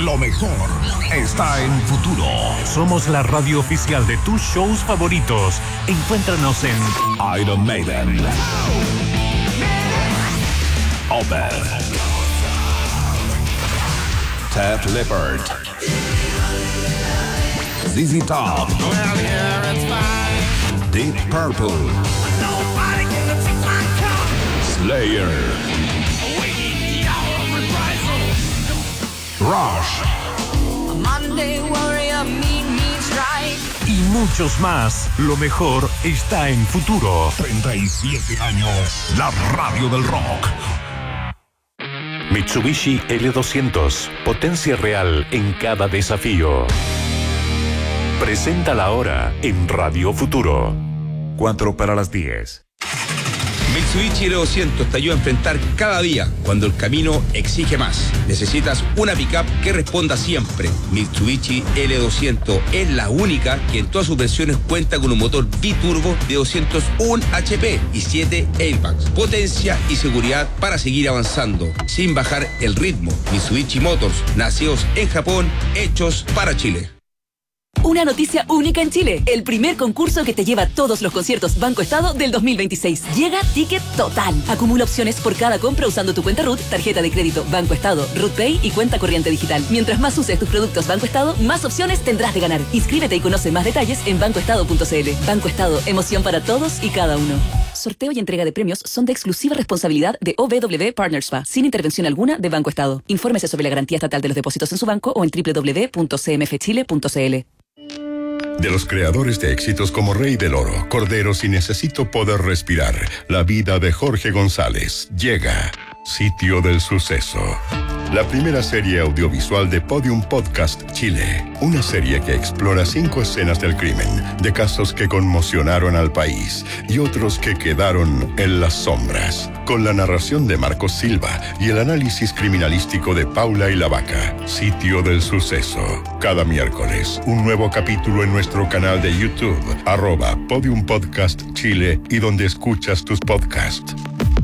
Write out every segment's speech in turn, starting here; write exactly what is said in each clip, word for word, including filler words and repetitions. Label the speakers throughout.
Speaker 1: Lo mejor está en Futuro.
Speaker 2: Somos la radio oficial de tus shows favoritos. Encuéntranos en
Speaker 1: Iron Maiden, Opeth, Def Leppard, Z Z Top, Deep Purple, Slayer, Rush y muchos más. Lo mejor está en Futuro. treinta y siete años, la radio del rock.
Speaker 2: Mitsubishi L doscientos, potencia real en cada desafío. Presenta la hora en Radio Futuro. Cuatro para las diez.
Speaker 3: Mitsubishi L doscientos te ayuda a enfrentar cada día cuando el camino exige más. Necesitas una pickup que responda siempre. Mitsubishi L doscientos es la única que en todas sus versiones cuenta con un motor biturbo de doscientos uno H P y siete airbags. Potencia y seguridad para seguir avanzando sin bajar el ritmo. Mitsubishi Motors, nacidos en Japón, hechos para Chile.
Speaker 4: Una noticia única en Chile. El primer concurso que te lleva a todos los conciertos Banco Estado del dos mil veintiséis. Llega Ticket Total. Acumula opciones por cada compra usando tu cuenta R U T, tarjeta de crédito Banco Estado, R U T Pay y cuenta corriente digital. Mientras más uses tus productos Banco Estado, más opciones tendrás de ganar. Inscríbete y conoce más detalles en banco estado punto c l. Banco Estado, emoción para todos y cada uno. Sorteo y entrega de premios son de exclusiva responsabilidad de O B W Partners P A, sin intervención alguna de Banco Estado. Infórmese sobre la garantía estatal de los depósitos en su banco o en doble u doble u doble u punto c m f chile punto c l.
Speaker 5: De los creadores de éxitos como Rey del Oro, Corderos y Necesito Poder Respirar, la vida de Jorge González, llega Sitio del Suceso. La primera serie audiovisual de Podium Podcast Chile. Una serie que explora cinco escenas del crimen, de casos que conmocionaron al país y otros que quedaron en las sombras. Con la narración de Marcos Silva y el análisis criminalístico de Paula y la Vaca. Sitio del Suceso. Cada miércoles, un nuevo capítulo en nuestro canal de YouTube, arroba Podium Podcast Chile y donde escuchas tus podcasts.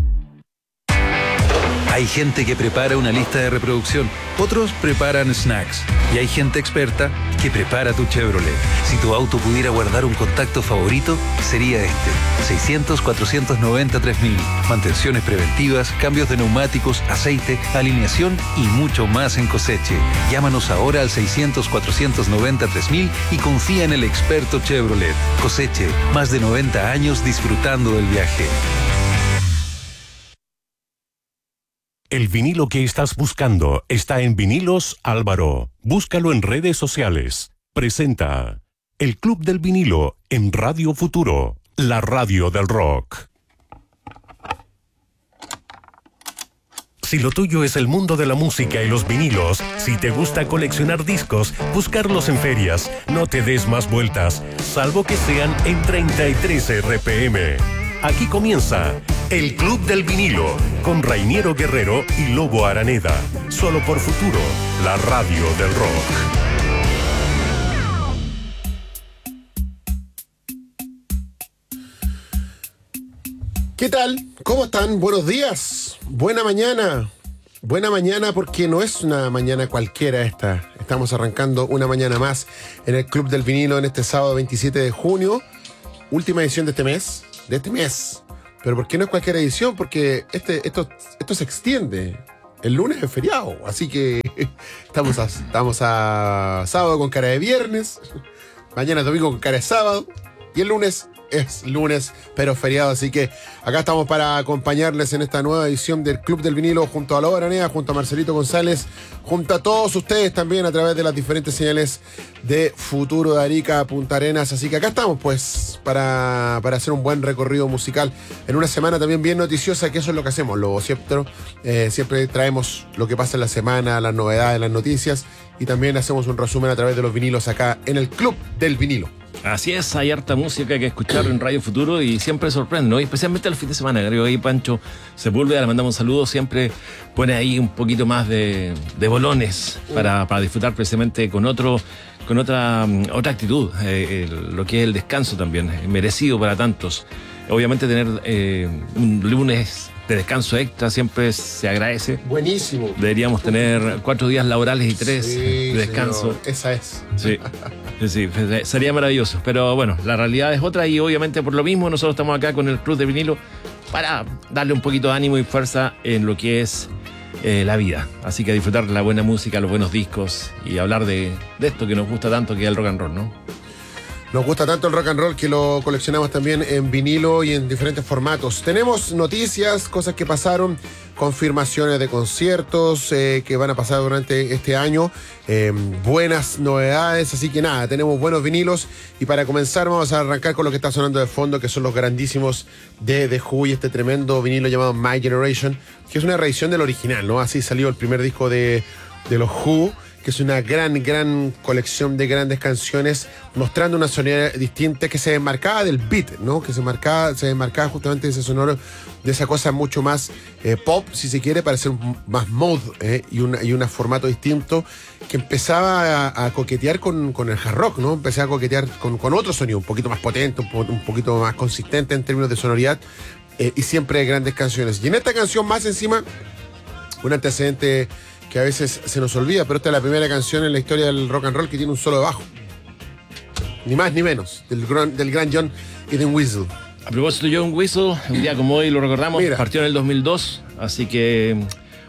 Speaker 6: Hay gente que prepara una lista de reproducción, otros preparan snacks y hay gente experta que prepara tu Chevrolet. Si tu auto pudiera guardar un contacto favorito, sería este. seiscientos, cuatrocientos noventa, tres mil. Mantenciones preventivas, cambios de neumáticos, aceite, alineación y mucho más en Coseche. Llámanos ahora al seiscientos, cuatrocientos noventa, tres mil y confía en el experto Chevrolet. Coseche, más de noventa años disfrutando del viaje.
Speaker 2: El vinilo que estás buscando está en Vinilos Álvaro. Búscalo en redes sociales. Presenta El Club del Vinilo en Radio Futuro, la radio del rock. Si lo tuyo es el mundo de la música y los vinilos, si te gusta coleccionar discos, buscarlos en ferias, no te des más vueltas, salvo que sean en treinta y tres R P M. Aquí comienza El Club del Vinilo con Rainiero Guerrero y Lobo Araneda. Solo por Futuro, la radio del rock.
Speaker 7: ¿Qué tal? ¿Cómo están? Buenos días. Buena mañana. Buena mañana porque no es una mañana cualquiera esta. Estamos arrancando una mañana más en el Club del Vinilo en este sábado veintisiete de junio. Última edición de este mes. De este mes. Pero ¿por qué no es cualquier edición? Porque este, esto, esto se extiende. El lunes es feriado. Así que estamos a, estamos a sábado con cara de viernes. Mañana domingo con cara de sábado. Y el lunes es lunes, pero feriado. Así que acá estamos para acompañarles en esta nueva edición del Club del Vinilo junto a Lobo Araneda, junto a Marcelito González, junto a todos ustedes también a través de las diferentes señales de Futuro de Arica a Punta Arenas. Así que acá estamos pues para, para hacer un buen recorrido musical en una semana también bien noticiosa, que eso es lo que hacemos, Lobo, siempre, eh, siempre traemos lo que pasa en la semana, las novedades, las noticias, y también hacemos un resumen a través de los vinilos acá en el Club del Vinilo.
Speaker 8: Así es, hay harta música que escuchar en Radio Futuro y siempre sorprende, ¿no? Y especialmente el fin de semana. Creo que ahí Pancho Sepúlveda, le mandamos un saludo, siempre pone ahí un poquito más de, de bolones para, para disfrutar precisamente con otro, con otra, otra actitud, eh, el, lo que es el descanso también, merecido para tantos. Obviamente tener eh, un lunes de descanso extra siempre se agradece.
Speaker 7: Buenísimo.
Speaker 8: Deberíamos tener cuatro días laborales y tres
Speaker 7: Sí,
Speaker 8: de descanso.
Speaker 7: señor. Esa es.
Speaker 8: Sí, sí, sí, sería maravilloso. Pero bueno, la realidad es otra y obviamente por lo mismo nosotros estamos acá con el Club de Vinilo para darle un poquito de ánimo y fuerza en lo que es eh, la vida. Así que disfrutar la buena música, los buenos discos y hablar de, de esto que nos gusta tanto, que es el rock and roll, ¿no?
Speaker 7: Nos gusta tanto el rock and roll que lo coleccionamos también en vinilo y en diferentes formatos. Tenemos noticias, cosas que pasaron, confirmaciones de conciertos eh, que van a pasar durante este año, eh, buenas novedades, así que nada, tenemos buenos vinilos y para comenzar vamos a arrancar con lo que está sonando de fondo, que son los grandísimos de The Who y este tremendo vinilo llamado My Generation, que es una reedición del original, ¿no? Así salió el primer disco de, de los Who, que es una gran, gran colección de grandes canciones mostrando una sonoridad distinta que se desmarcaba del beat, ¿no? Que se marcaba, se desmarcaba justamente de ese sonoro, de esa cosa mucho más eh, pop, si se quiere, para ser más mod eh, y un y una formato distinto que empezaba a, a coquetear con, con el hard rock, ¿no? Empecé a coquetear con, con otro sonido, un poquito más potente, un, po, un poquito más consistente en términos de sonoridad eh, y siempre grandes canciones. Y en esta canción más encima, un antecedente que a veces se nos olvida, pero esta es la primera canción en la historia del rock and roll que tiene un solo de bajo. Ni más ni menos, del gran, del gran John Entwistle.
Speaker 8: A propósito de John Whistle, un día como hoy lo recordamos,
Speaker 7: Mira.
Speaker 8: partió en el dos mil dos, así que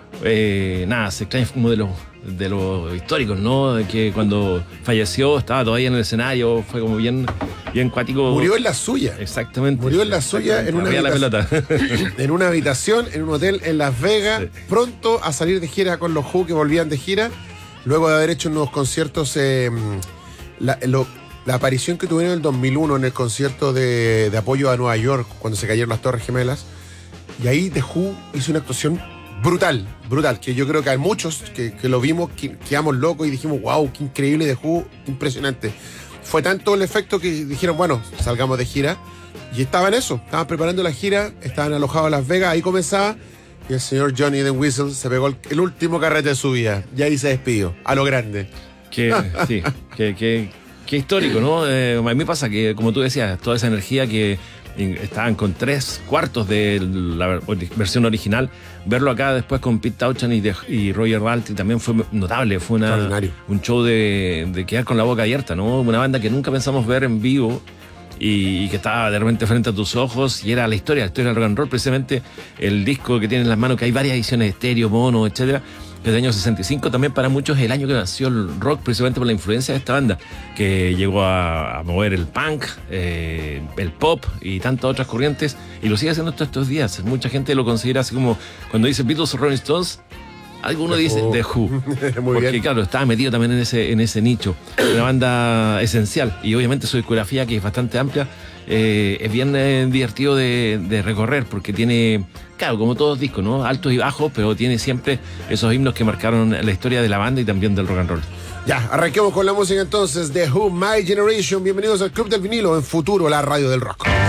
Speaker 8: eh, nada, se extraña como de los de los históricos, ¿no? De que cuando falleció estaba todavía en el escenario, fue como bien, bien cuático.
Speaker 7: Murió en la suya.
Speaker 8: Exactamente.
Speaker 7: Murió en la suya en una,
Speaker 8: Arriba la pelota.
Speaker 7: en una habitación, en un hotel en Las Vegas,
Speaker 8: Sí.
Speaker 7: pronto a salir de gira con los Who que volvían de gira, luego de haber hecho unos conciertos, eh, la, lo- la aparición que tuvieron en el dos mil uno en el concierto de, de apoyo a Nueva York, cuando se cayeron las Torres Gemelas, y ahí The Who hizo una actuación brutal, brutal, que yo creo que hay muchos que, que lo vimos, que quedamos locos y dijimos, wow, qué increíble The Who, impresionante. Fue tanto el efecto que dijeron, bueno, salgamos de gira. Y estaban eso, estaban preparando la gira, estaban alojados en Las Vegas, ahí comenzaba. Y el señor Johnny Entwistle se pegó el, el último carrete de su vida. Y ahí se despidió, a lo grande.
Speaker 8: Que, sí, que, que, que histórico, ¿no? Eh, a mí me pasa que, como tú decías, toda esa energía que estaban con tres cuartos de la versión original, verlo acá después con Pete Townshend y, de, y Roger Daltrey también fue notable, fue una, un show de, de quedar con la boca abierta, ¿no? Una banda que nunca pensamos ver en vivo y, y que estaba de repente frente a tus ojos y era la historia, la historia del rock and roll, precisamente el disco que tiene en las manos, que hay varias ediciones de estéreo, mono, etcétera, que es del año sesenta y cinco, también para muchos es el año que nació el rock, precisamente por la influencia de esta banda, que llegó a, a mover el punk, eh, el pop y tantas otras corrientes, y lo sigue haciendo todos estos días. Mucha gente lo considera así como, cuando dice Beatles o Rolling Stones, alguno dice The Who.
Speaker 7: Muy
Speaker 8: porque
Speaker 7: bien.
Speaker 8: claro, estaba metido también en ese, en ese nicho. Una banda esencial, y obviamente su discografía, que es bastante amplia, eh, es bien eh, divertido de, de recorrer, porque tiene, claro, como todos discos, ¿no? Altos y bajos, pero tiene siempre esos himnos que marcaron la historia de la banda y también del rock and roll.
Speaker 7: Ya, arranquemos con la música entonces. The Who, My Generation. Bienvenidos al Club del Vinilo, en Futuro, la radio del rock.